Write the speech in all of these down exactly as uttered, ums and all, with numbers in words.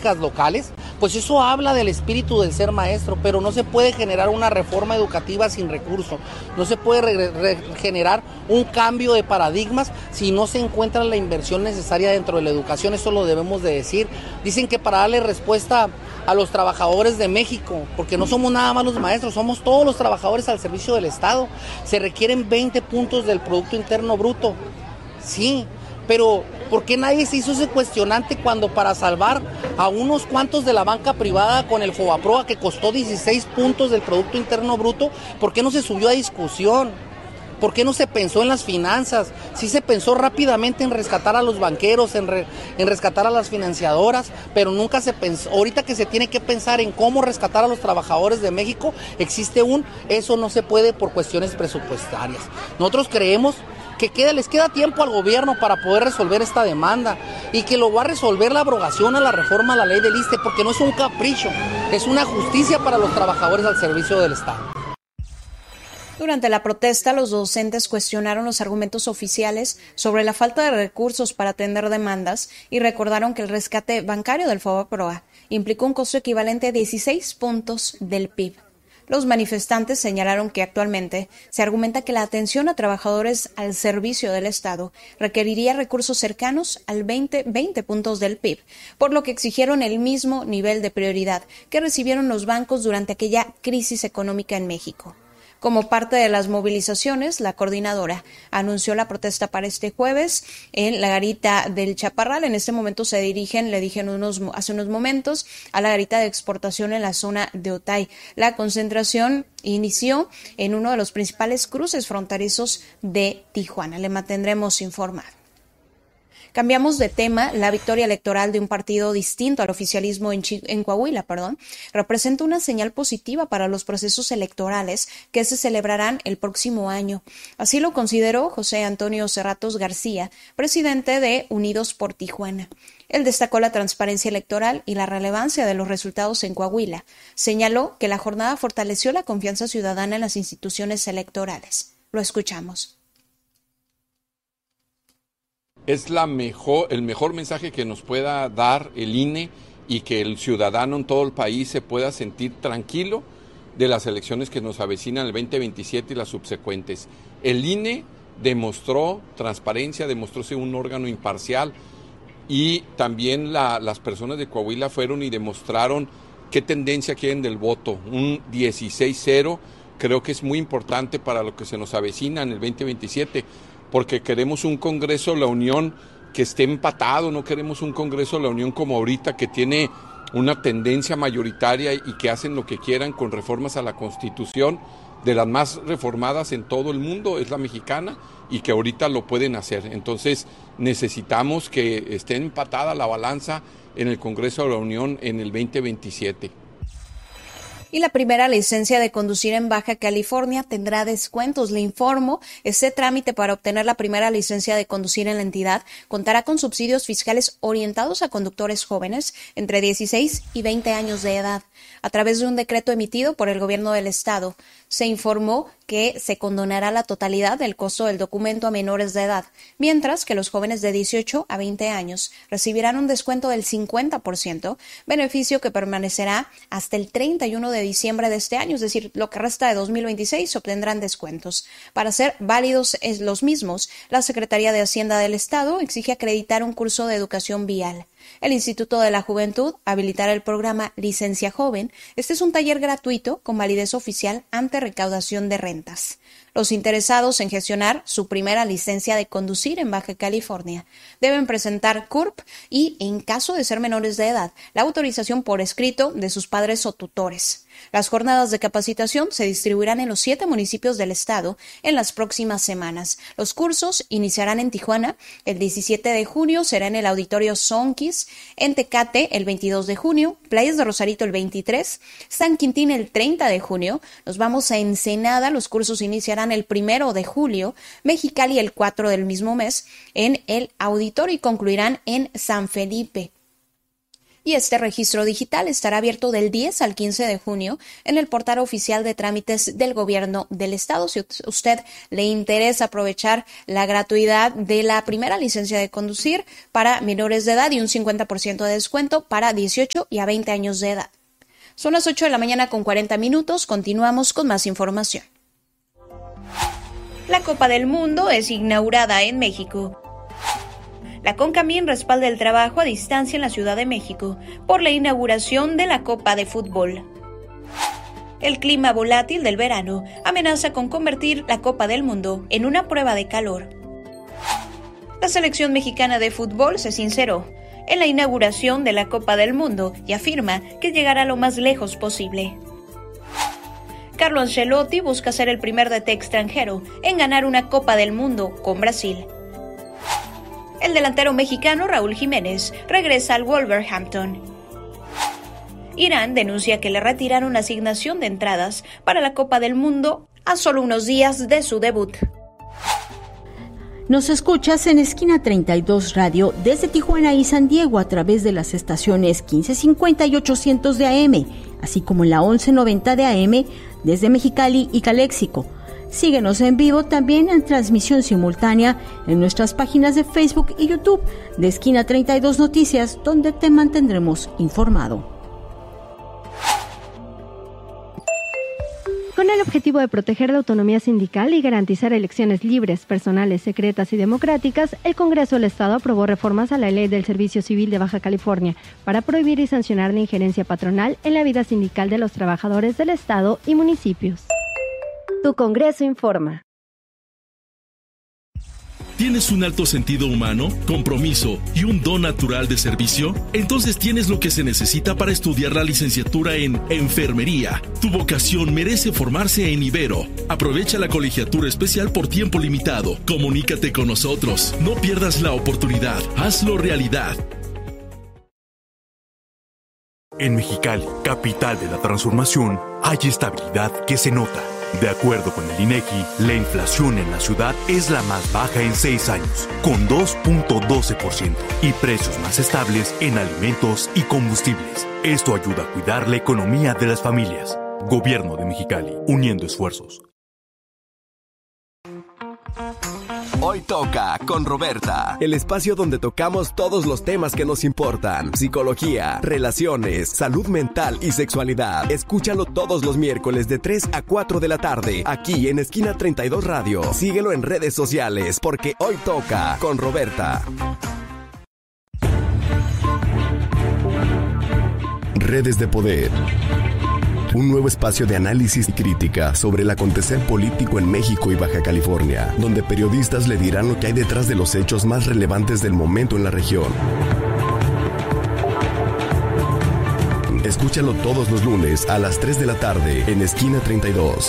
públicas locales, pues eso habla del espíritu del ser maestro, pero no se puede generar una reforma educativa sin recursos, no se puede re- re- generar un cambio de paradigmas si no se encuentra la inversión necesaria dentro de la educación, eso lo debemos de decir. Dicen que para darle respuesta a los trabajadores de México, porque no somos nada más los maestros, somos todos los trabajadores al servicio del Estado, se requieren veinte puntos del Producto Interno Bruto, sí, pero ¿por qué nadie se hizo ese cuestionante cuando para salvar a unos cuantos de la banca privada con el Fobaproa que costó dieciséis puntos del Producto Interno Bruto, ¿por qué no se subió a discusión? ¿Por qué no se pensó en las finanzas? Sí se pensó rápidamente en rescatar a los banqueros, en, re, en rescatar a las financiadoras, pero nunca se pensó. Ahorita que se tiene que pensar en cómo rescatar a los trabajadores de México, existe un, eso no se puede por cuestiones presupuestarias. Nosotros creemos que queda, les queda tiempo al gobierno para poder resolver esta demanda y que lo va a resolver la abrogación a la reforma a la ley del I S S S T E, porque no es un capricho, es una justicia para los trabajadores al servicio del Estado. Durante la protesta, los docentes cuestionaron los argumentos oficiales sobre la falta de recursos para atender demandas y recordaron que el rescate bancario del Fobaproa implicó un costo equivalente a dieciséis puntos del P I B. Los manifestantes señalaron que actualmente se argumenta que la atención a trabajadores al servicio del Estado requeriría recursos cercanos al veinte, veinte puntos del P I B, por lo que exigieron el mismo nivel de prioridad que recibieron los bancos durante aquella crisis económica en México. Como parte de las movilizaciones, la coordinadora anunció la protesta para este jueves en la garita del Chaparral. En este momento se dirigen, le dije unos, hace unos momentos, a la garita de exportación en la zona de Otay. La concentración inició en uno de los principales cruces fronterizos de Tijuana. Le mantendremos informado. Cambiamos de tema. La victoria electoral de un partido distinto al oficialismo en, Chi- en Coahuila, perdón, representa una señal positiva para los procesos electorales que se celebrarán el próximo año. Así lo consideró José Antonio Cerratos García, presidente de Unidos por Tijuana. Él destacó la transparencia electoral y la relevancia de los resultados en Coahuila. Señaló que la jornada fortaleció la confianza ciudadana en las instituciones electorales. Lo escuchamos. Es la mejor, el mejor mensaje que nos pueda dar el I N E y que el ciudadano en todo el país se pueda sentir tranquilo de las elecciones que nos avecinan el veinte veintisiete y las subsecuentes. El I N E demostró transparencia, demostró ser un órgano imparcial y también la, las personas de Coahuila fueron y demostraron qué tendencia quieren del voto. Un dieciséis cero creo que es muy importante para lo que se nos avecina en el veinte veintisiete. Porque queremos un Congreso de la Unión que esté empatado, no queremos un Congreso de la Unión como ahorita que tiene una tendencia mayoritaria y que hacen lo que quieran con reformas a la Constitución, de las más reformadas en todo el mundo, es la mexicana, y que ahorita lo pueden hacer. Entonces necesitamos que esté empatada la balanza en el Congreso de la Unión en el veinte veintisiete. Y la primera licencia de conducir en Baja California tendrá descuentos. Le informo, este trámite para obtener la primera licencia de conducir en la entidad contará con subsidios fiscales orientados a conductores jóvenes entre dieciséis y veinte años de edad. A través de un decreto emitido por el gobierno del estado, se informó que se condonará la totalidad del costo del documento a menores de edad, mientras que los jóvenes de dieciocho a veinte años recibirán un descuento del cincuenta por ciento, beneficio que permanecerá hasta el treinta y uno de diciembre de este año, es decir, lo que resta de dos mil veintiséis obtendrán descuentos. Para ser válidos los mismos, la Secretaría de Hacienda del Estado exige acreditar un curso de educación vial. El Instituto de la Juventud habilitará el programa Licencia Joven. Este es un taller gratuito con validez oficial ante recaudación de rentas. Los interesados en gestionar su primera licencia de conducir en Baja California deben presentar C U R P y, en caso de ser menores de edad, la autorización por escrito de sus padres o tutores. Las jornadas de capacitación se distribuirán en los siete municipios del estado en las próximas semanas. Los cursos iniciarán en Tijuana el diecisiete de junio, será en el Auditorio Sonquis, en Tecate el veintidós de junio, Playas de Rosarito el veintitrés, San Quintín el treinta de junio, nos vamos a Ensenada, los cursos iniciarán el primero de julio, Mexicali el cuatro del mismo mes en el Auditorio y concluirán en San Felipe. Y este registro digital estará abierto del diez al quince de junio en el portal oficial de trámites del Gobierno del Estado. Si a usted le interesa aprovechar la gratuidad de la primera licencia de conducir para menores de edad y un cincuenta por ciento de descuento para dieciocho y a veinte años de edad. Son las ocho de la mañana con cuarenta minutos. Continuamos con más información. La Copa del Mundo es inaugurada en México. La CONCAMIN respalda el trabajo a distancia en la Ciudad de México por la inauguración de la Copa de Fútbol. El clima volátil del verano amenaza con convertir la Copa del Mundo en una prueba de calor. La selección mexicana de fútbol se sinceró en la inauguración de la Copa del Mundo y afirma que llegará lo más lejos posible. Carlo Ancelotti busca ser el primer D T extranjero en ganar una Copa del Mundo con Brasil. El delantero mexicano Raúl Jiménez regresa al Wolverhampton. Irán denuncia que le retiraron la asignación de entradas para la Copa del Mundo a solo unos días de su debut. Nos escuchas en Esquina treinta y dos Radio desde Tijuana y San Diego a través de las estaciones quince cincuenta y ochocientos de A M, así como en la once noventa de A M desde Mexicali y Caléxico. Síguenos en vivo también en transmisión simultánea en nuestras páginas de Facebook y YouTube de Esquina treinta y dos Noticias, donde te mantendremos informado. Con el objetivo de proteger la autonomía sindical y garantizar elecciones libres, personales, secretas y democráticas, el Congreso del Estado aprobó reformas a la Ley del Servicio Civil de Baja California para prohibir y sancionar la injerencia patronal en la vida sindical de los trabajadores del Estado y municipios. Tu Congreso informa. ¿Tienes un alto sentido humano, compromiso y un don natural de servicio? Entonces tienes lo que se necesita para estudiar la licenciatura en Enfermería. Tu vocación merece formarse en Ibero. Aprovecha la colegiatura especial por tiempo limitado. Comunícate con nosotros. No pierdas la oportunidad. Hazlo realidad. En Mexicali, capital de la transformación, hay estabilidad que se nota. De acuerdo con el INEGI, la inflación en la ciudad es la más baja en seis años, con dos punto doce por ciento, y precios más estables en alimentos y combustibles. Esto ayuda a cuidar la economía de las familias. Gobierno de Mexicali, uniendo esfuerzos. Hoy toca con Roberta, el espacio donde tocamos todos los temas que nos importan: psicología, relaciones, salud mental y sexualidad. Escúchalo todos los miércoles de tres a cuatro de la tarde, aquí en Esquina treinta y dos Radio. Síguelo en redes sociales, porque hoy toca con Roberta. Redes de Poder. Un nuevo espacio de análisis y crítica sobre el acontecer político en México y Baja California, donde periodistas le dirán lo que hay detrás de los hechos más relevantes del momento en la región. Escúchalo todos los lunes a las tres de la tarde en Esquina treinta y dos.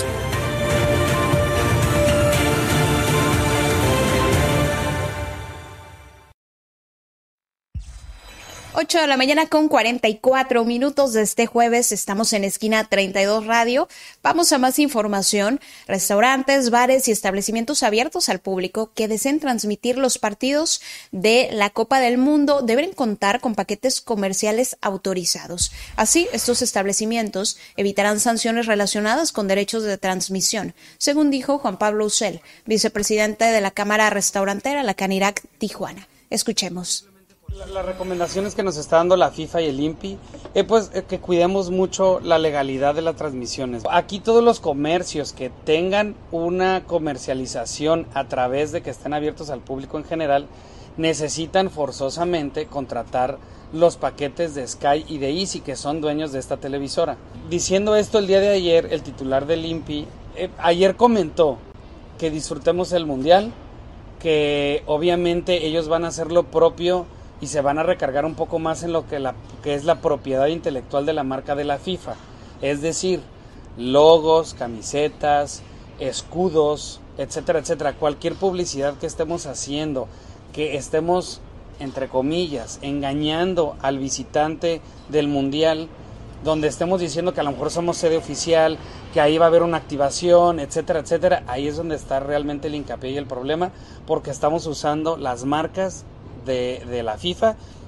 ocho de la mañana con cuarenta y cuatro minutos de este jueves. Estamos en Esquina treinta y dos Radio. Vamos a más información. Restaurantes, bares y establecimientos abiertos al público que deseen transmitir los partidos de la Copa del Mundo deben contar con paquetes comerciales autorizados. Así, estos establecimientos evitarán sanciones relacionadas con derechos de transmisión, según dijo Juan Pablo Ucel, vicepresidente de la Cámara Restaurantera, la Canirac Tijuana. Escuchemos. Las recomendaciones que nos está dando la FIFA y el I N P I es pues que cuidemos mucho la legalidad de las transmisiones. Aquí todos los comercios que tengan una comercialización a través de que estén abiertos al público en general necesitan forzosamente contratar los paquetes de Sky y de Easy, que son dueños de esta televisora. Diciendo esto, el día de ayer el titular del I N P I eh, ayer comentó que disfrutemos el Mundial, que obviamente ellos van a hacer lo propio y se van a recargar un poco más en lo que, la, que es la propiedad intelectual de la marca de la FIFA, es decir, logos, camisetas, escudos, etcétera, etcétera. Cualquier publicidad que estemos haciendo, que estemos, entre comillas, engañando al visitante del Mundial, donde estemos diciendo que a lo mejor somos sede oficial, que ahí va a haber una activación, etcétera, etcétera, ahí es donde está realmente el hincapié y el problema, porque estamos usando las marcas De, de la FIFA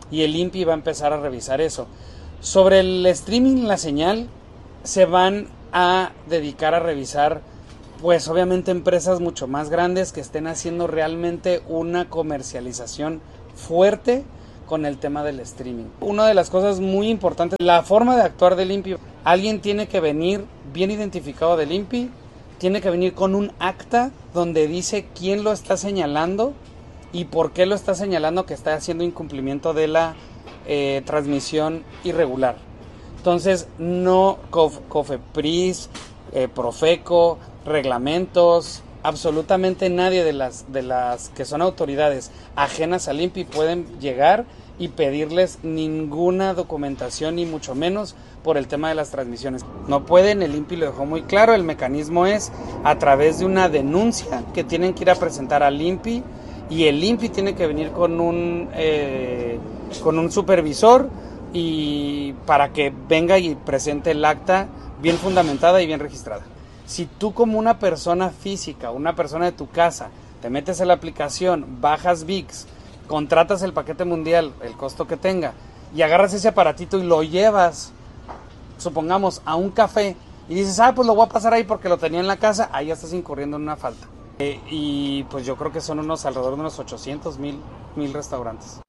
y el I N P I va a empezar a revisar eso. Sobre el streaming, la señal, se van a dedicar a revisar, pues obviamente empresas mucho más grandes que estén haciendo realmente una comercialización fuerte con el tema del streaming. Una de las cosas muy importantes, la forma de actuar del I N P I, alguien tiene que venir bien identificado del I N P I, tiene que venir con un acta donde dice quién lo está señalando y por qué lo está señalando que está haciendo incumplimiento de la eh, transmisión irregular. Entonces, no Cof, Cofepris, eh, Profeco, reglamentos, absolutamente nadie de las, de las que son autoridades ajenas al I N P I pueden llegar y pedirles ninguna documentación, ni mucho menos por el tema de las transmisiones. No pueden, el I N P I lo dejó muy claro, el mecanismo es a través de una denuncia que tienen que ir a presentar al I N P I y el I N P I tiene que venir con un, eh, con un supervisor y para que venga y presente el acta bien fundamentada y bien registrada. Si tú como una persona física, una persona de tu casa, te metes a la aplicación, bajas V I X, contratas el paquete mundial, el costo que tenga, y agarras ese aparatito y lo llevas, supongamos, a un café, y dices, ah, pues lo voy a pasar ahí porque lo tenía en la casa, ahí ya estás incurriendo en una falta. Eh, y pues yo creo que son unos alrededor de unos ochocientos mil, mil restaurantes.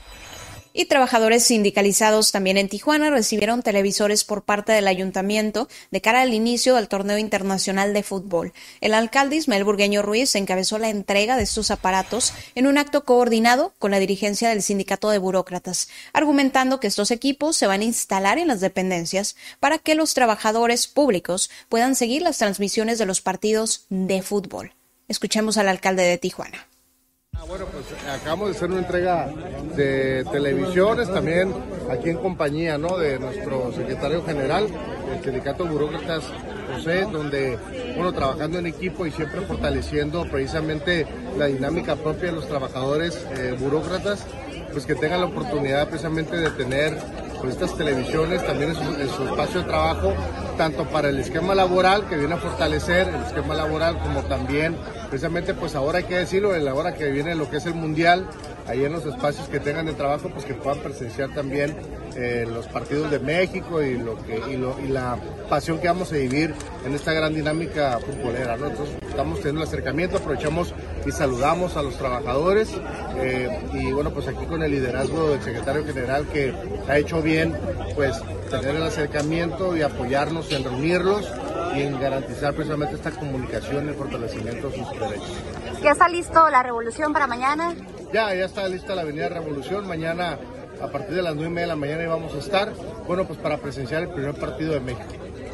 Y trabajadores sindicalizados también en Tijuana recibieron televisores por parte del ayuntamiento de cara al inicio del torneo internacional de fútbol. El alcalde Ismael Burgueño Ruiz encabezó la entrega de estos aparatos en un acto coordinado con la dirigencia del sindicato de burócratas, argumentando que estos equipos se van a instalar en las dependencias para que los trabajadores públicos puedan seguir las transmisiones de los partidos de fútbol. Escuchemos al alcalde de Tijuana. Bueno, pues acabamos de hacer una entrega de televisiones también aquí en compañía, ¿no?, de nuestro secretario general del sindicato de burócratas, José, donde, bueno, trabajando en equipo y siempre fortaleciendo precisamente la dinámica propia de los trabajadores eh, burócratas, pues que tengan la oportunidad precisamente de tener pues estas televisiones también en su, en su espacio de trabajo, tanto para el esquema laboral que viene a fortalecer el esquema laboral, como también precisamente pues ahora hay que decirlo, en la hora que viene lo que es el mundial, ahí en los espacios que tengan de trabajo, pues que puedan presenciar también eh, los partidos de México y lo que y, lo, y la pasión que vamos a vivir en esta gran dinámica futbolera, ¿no? Entonces estamos teniendo el acercamiento, aprovechamos y saludamos a los trabajadores eh, y bueno, pues aquí con el liderazgo del secretario general que ha hecho bien pues tener el acercamiento y apoyarnos en reunirlos y en garantizar precisamente esta comunicación y el fortalecimiento de sus derechos. ¿Ya está listo la revolución para mañana? Ya, ya está lista la Avenida Revolución. Mañana a partir de las nueve y media de la mañana íbamos a estar, bueno, pues para presenciar el primer partido de México.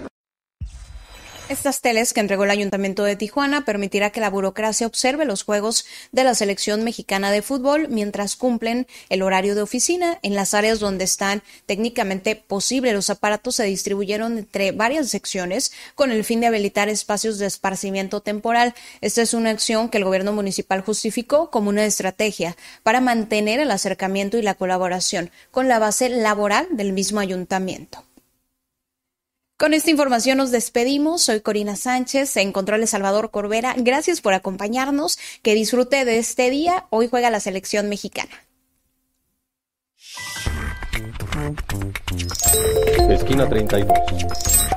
Estas teles que entregó el Ayuntamiento de Tijuana permitirá que la burocracia observe los juegos de la selección mexicana de fútbol mientras cumplen el horario de oficina. En las áreas donde están técnicamente posible, los aparatos se distribuyeron entre varias secciones con el fin de habilitar espacios de esparcimiento temporal. Esta es una acción que el gobierno municipal justificó como una estrategia para mantener el acercamiento y la colaboración con la base laboral del mismo ayuntamiento. Con esta información nos despedimos. Soy Corina Sánchez, en control Salvador Corbera. Gracias por acompañarnos. Que disfrute de este día. Hoy juega la selección mexicana. Esquina treinta y dos.